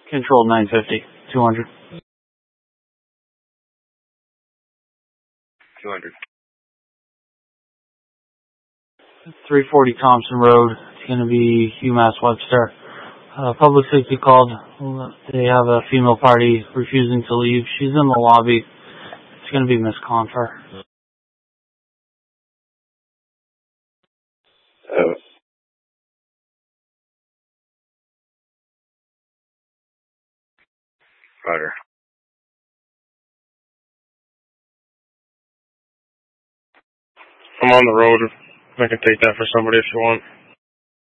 Control 950, 200. 200. 340 Thompson Road. It's going to be UMass Webster. Public safety called. They have a female party refusing to leave. She's in the lobby. It's going to be Miss Confer. Roger. I'm on the road. I can take that for somebody if you want.